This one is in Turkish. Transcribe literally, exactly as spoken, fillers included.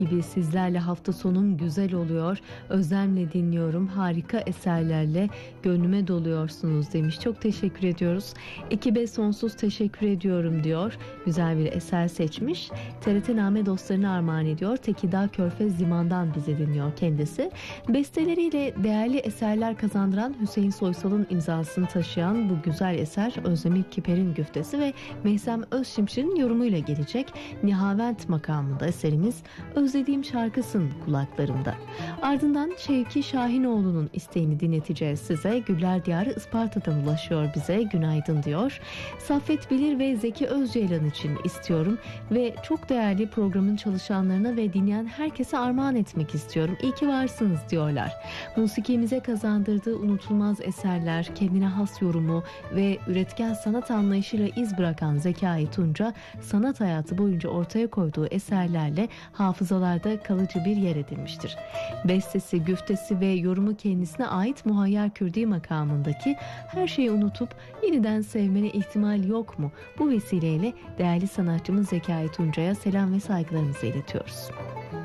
gibi sizlerle hafta sonum güzel oluyor. Özlemle dinliyorum. Harika eserlerle gönlüme doluyorsunuz demiş. Çok teşekkür ediyoruz. Ekibe sonsuz teşekkür ediyorum diyor. Güzel bir eser seçmiş. T R T Name dostlarına armağan ediyor. Tekirdağ Körfez Liman'dan bizi dinliyor kendisi. Besteleriyle değerli eserler kazandıran Hüseyin Soysal'ın imzasını taşıyan bu güzel eser Özdemir Kiper'in güftesi ve Meysem Özşimşir'in yorumuyla gelecek. Nihavent makamında eserimiz Özlediğim Şarkısın kulaklarımda. Ardından Şevki Şahinoğlu'nun isteğini dinleteceğiz size. Güller Diyarı Isparta'dan ulaşıyor bize. Günaydın diyor. Saffet Bilir ve Zeki Özceylan için istiyorum ve çok değerli programın çalışanlarına ve dinleyen herkese armağan etmek istiyorum. İyi ki varsınız diyorlar. Musikimize kazandırdığı unutulmaz eserler, kendine has yorumu ve üretken sanat anlayışıyla iz bırakan Zekai Tunca, sanat hayatı boyunca ortaya koyduğu eserlerle hafızalarda kalıcı bir yer edinmiştir. Bestesi, güftesi ve yorumu kendisine ait Muhayyer Kürdi makamındaki her şeyi unutup yeniden sevmene ihtimal yok mu? Bu vesileyle değerli sanatçımız Zekai Tunca'ya selam ve saygılarımızı iletiyoruz.